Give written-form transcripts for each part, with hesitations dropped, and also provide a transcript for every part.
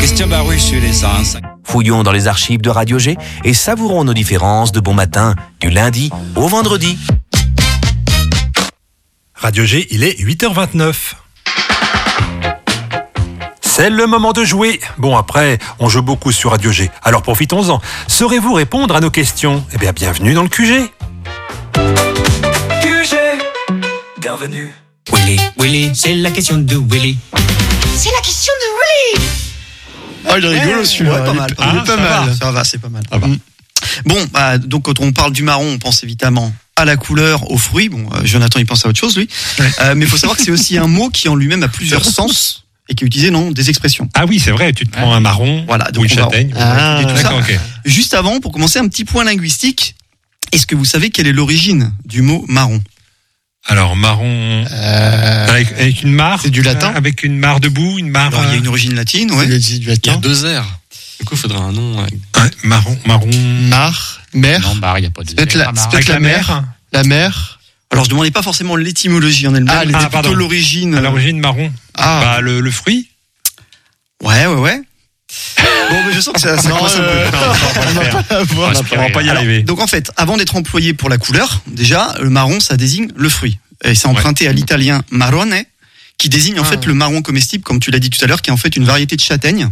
Question barouche sur l'essence. Fouillons dans les archives de Radio G et savourons nos différences de bon matin, du lundi au vendredi. Radio G, il est 8h29. C'est le moment de jouer. Bon, après, on joue beaucoup sur Radio G, alors profitons-en. Saurez-vous répondre à nos questions ? Eh bien, bienvenue dans le QG. QG, bienvenue. Willy, c'est la question de Willy. C'est la question de Willy. Oh, il est rigolo celui-là. Ouais, pas mal. Il est pas mal. Ça va, c'est pas mal. Ah bah. Bon, donc quand on parle du marron, on pense évidemment à la couleur, aux fruits. Bon, Jonathan, il pense à autre chose, lui. Mais il faut savoir que c'est aussi un mot qui en lui-même a plusieurs sens et qui est utilisé dans des expressions. Ah oui, c'est vrai, tu te prends un marron Voilà, ou une châtaigne. Et tout ça. D'accord, ok. Juste avant, pour commencer, un petit point linguistique. Est-ce que vous savez quelle est l'origine du mot marron ? Alors, marron avec une mare. C'est du latin. Avec une mare debout, une mare... Alors, il y a une origine latine, ouais. C'est du latin. Il y a 2 R. Du coup, il faudrait un nom. Marron. Mar, mer. Non, bar, il n'y a pas de. Peut-être Avec la mer. La mer. Alors, je ne demandais pas forcément l'étymologie en elle-même, mais pardon. plutôt l'origine. À l'origine, marron. Le fruit. Ouais. Bon, mais je sens que ça coince un peu. On va pas y arriver. Donc en fait, avant d'être employé pour la couleur, déjà, le marron, ça désigne le fruit. Et c'est emprunté à l'italien marrone, qui désigne en fait le marron comestible, comme tu l'as dit tout à l'heure, qui est en fait une variété de châtaigne.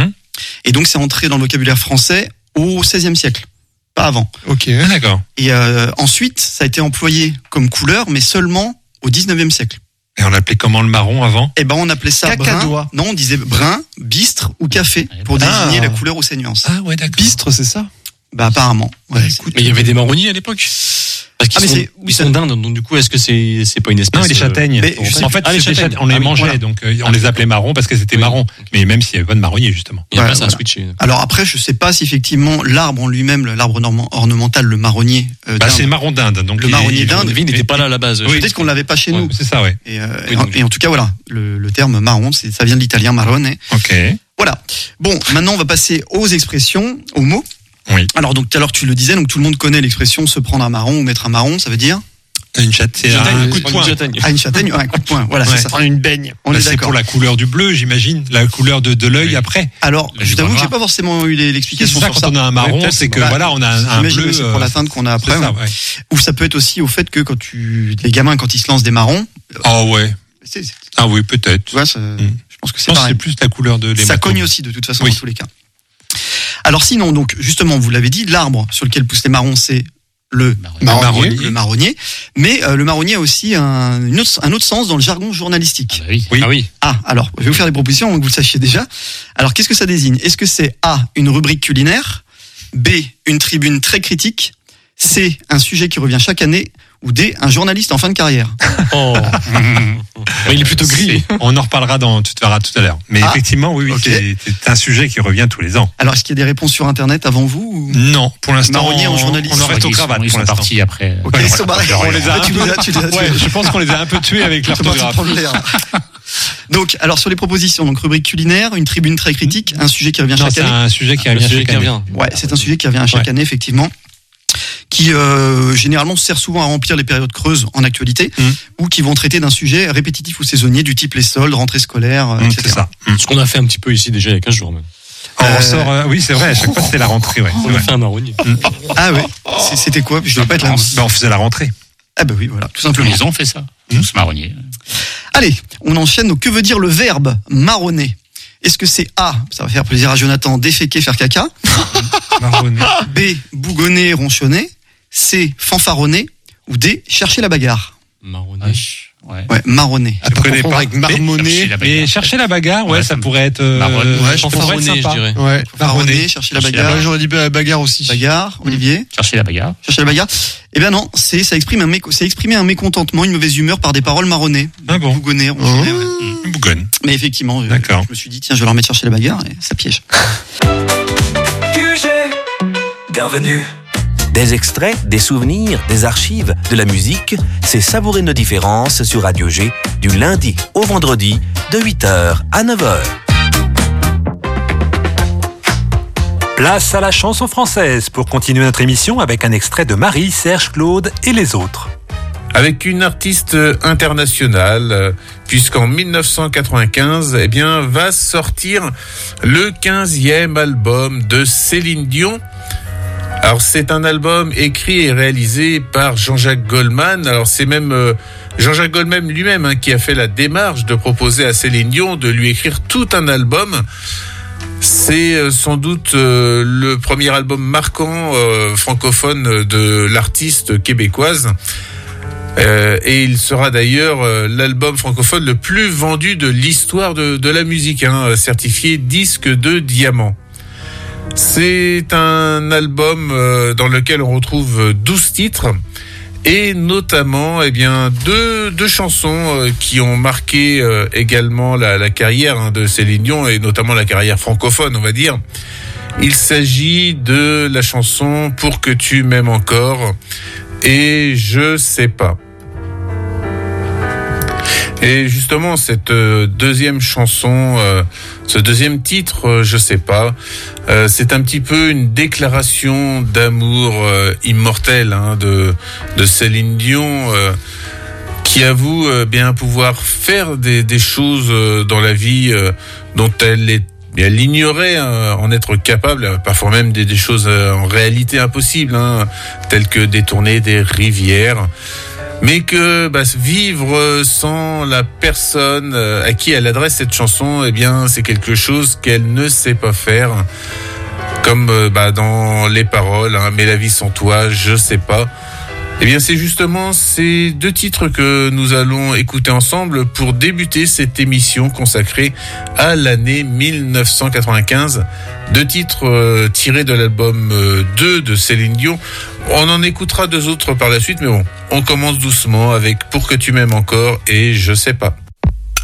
Et donc c'est entré dans le vocabulaire français au XVIe siècle, pas avant. Ok. D'accord. Et ensuite, ça a été employé comme couleur, mais seulement au XIXe siècle. Et on l'appelait comment le marron avant ? Eh ben, on appelait ça Cacadois. brun. Non, on disait brun, bistre ou café pour désigner la couleur ou ses nuances. Ah ouais, d'accord. Bistre, c'est ça ? Bah apparemment. Ouais, Mais il y avait des marronniers à l'époque. Parce qu'ils sont d'Inde, donc du coup, est-ce que c'est pas une espèce? Non, les châtaignes. Mais je sais En fait, les c'était châtaignes. on les mangeait, voilà. donc on les appelait marrons parce que c'était marron. Mais même s'il n'y avait pas de marronnier, justement. Et après, ça a voilà. switché. Alors après, je sais pas si effectivement l'arbre en lui-même, l'arbre ornemental, le marronnier d'Inde, C'est le marron d'Inde. Donc Le marronnier d'Inde, Il n'était pas là à la base. peut-être qu'on l'avait pas chez nous. C'est ça, ouais. Et en tout cas, voilà, le terme marron, ça vient de l'italien marrone. Ok. Voilà. Bon, maintenant on va passer aux expressions, aux mots. Oui. Alors donc tout à l'heure tu le disais, donc tout le monde connaît l'expression se prendre un marron ou mettre un marron, ça veut dire Une châtaigne, c'est un coup de poing. une châtaigne, un coup de poing. Voilà, c'est ça. Prendre une baigne. On est C'est d'accord. pour la couleur du bleu, j'imagine. La couleur de l'œil après. Alors, Là, je je t'avoue vois que j'ai pas. pas forcément eu C'est l'explication ça, sur quand ça. on a un marron, peut-être, c'est que bah, voilà, on a un J'imagine bleu. que c'est pour la teinte qu'on a après. C'est ça, ouais. ouais. Ou ça peut être aussi au fait que quand les gamins, quand ils se lancent des marrons, Ah ouais. tu Ah oui, peut-être. vois, je pense que c'est Non, c'est pareil. plus la couleur de Ça l'hématome. cogne aussi de toute façon Oui. dans tous les cas. Alors sinon, donc justement, vous l'avez dit, l'arbre sur lequel poussent les marrons, c'est le marronnier. Mais le marronnier a aussi un autre sens dans le jargon journalistique. Oui. Oui. Ah oui. Ah, alors, je vais vous faire des propositions, que vous le sachiez déjà. Alors, qu'est-ce que ça désigne ? Est-ce que c'est A, une rubrique culinaire, B, une tribune très critique, C, un sujet qui revient chaque année, ou D, un journaliste en fin de carrière ? Oh. Il est plutôt gris. On en reparlera tu te verras tout à l'heure. Mais effectivement, oui, ok. c'est un sujet qui revient tous les ans. Alors, est-ce qu'il y a des réponses sur Internet avant vous ou... Non, pour l'instant, Marronnier en journaliste. on en reste aux cravates Ils pour sont l'instant. partis après. Ok, Ouais, ils sont barrés. on les a Tu les as tués. Ouais, je pense qu'on les a un peu tués avec Ils sont partis l'orthographe. prendre l'air. Donc, alors sur les propositions, donc rubrique culinaire, une tribune très critique, un sujet qui revient Non, chaque c'est année. un sujet qui Un revient sujet chaque qui année. revient. Ouais, c'est un sujet qui revient à chaque année, effectivement, qui généralement sert souvent à remplir les périodes creuses en actualité, ou qui vont traiter d'un sujet répétitif ou saisonnier du type les soldes, rentrée scolaire, etc. C'est ça. Ce qu'on a fait un petit peu ici déjà il y a 15 jours même. On sort, oui, c'est vrai, à chaque fois c'est la rentrée. Ouais. On a fait un marronnier. Ah ouais, c'était quoi ? Je dois pas être là. Ben, on faisait la rentrée. Ah bah oui, voilà, tout simplement. Ils ont fait ça. Tous marronniers. Allez, on enchaîne. Donc, que veut dire le verbe marronner ? Est-ce que c'est A, ça va faire plaisir à Jonathan, déféquer, faire caca, Marronné. B, bougonner, ronchonner, C, fanfaronner, ou D, chercher la bagarre ? Marronnier. Ouais. Ouais, marronner. Je connais pas. Avec marmonner. Mais chercher la bagarre, ouais, ça pourrait être. Marronne. Ouais, ça pourrait être Fanfaronner, je sympa. dirais. Ouais. Marronner, chercher la bagarre. J'aurais dit bagarre aussi. Bagarre, Olivier, Chercher la bagarre. chercher la bagarre. Eh bien non, c'est exprimer un mécontentement, une mauvaise humeur par des paroles marronnées. Ah bon. Bougonner, ronchonner, ouais. Bougonne. Mais effectivement, je D'accord. me suis dit, tiens, je vais leur mettre chercher la bagarre, et ça piège. QG, bienvenue. Des extraits, des souvenirs, des archives, de la musique, c'est savourer nos différences sur Radio G du lundi au vendredi de 8h à 9h. Place à la chanson française pour continuer notre émission avec un extrait de Marie, Serge, Claude et les autres. avec une artiste internationale, puisqu'en 1995, eh bien, va sortir le 15e album de Céline Dion. Alors c'est un album écrit et réalisé par Jean-Jacques Goldman. Alors c'est même Jean-Jacques Goldman lui-même qui a fait la démarche de proposer à Céline Dion de lui écrire tout un album. C'est sans doute le premier album marquant francophone de l'artiste québécoise. Et il sera d'ailleurs l'album francophone le plus vendu de l'histoire de la musique, certifié disque de diamant. C'est un album dans lequel on retrouve 12 titres et notamment deux chansons qui ont marqué également la carrière de Céline Dion et notamment la carrière francophone, on va dire. Il s'agit de la chanson Pour que tu m'aimes encore et Je sais pas. Et justement, cette deuxième chanson, ce deuxième titre, Je sais pas, c'est un petit peu une déclaration d'amour immortel de Céline Dion, qui avoue bien pouvoir faire des choses dans la vie dont elle ignorait en être capable, parfois même des choses en réalité impossibles, telles que détourner des rivières. Mais que vivre sans la personne à qui elle adresse cette chanson, eh bien, c'est quelque chose qu'elle ne sait pas faire. Comme dans les paroles, mais la vie sans toi, je sais pas. Eh bien, c'est justement ces deux titres que nous allons écouter ensemble pour débuter cette émission consacrée à l'année 1995. Deux titres tirés de l'album 2 de Céline Dion. On en écoutera deux autres par la suite, mais bon, on commence doucement avec Pour que tu m'aimes encore et Je sais pas.